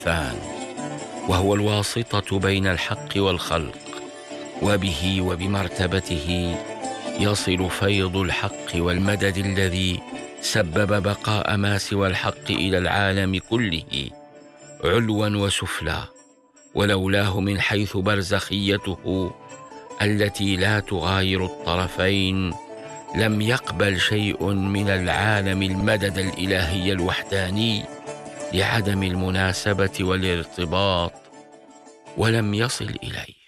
العرفان، وهو الواسطة بين الحق والخلق، وبه وبمرتبته يصل فيض الحق والمدد الذي سبب بقاء ما سوى الحق إلى العالم كله علوا وسفلا، ولولاه من حيث برزخيته التي لا تغاير الطرفين لم يقبل شيء من العالم المدد الإلهي الوحداني لعدم المناسبة والارتباط، ولم يصل إليه.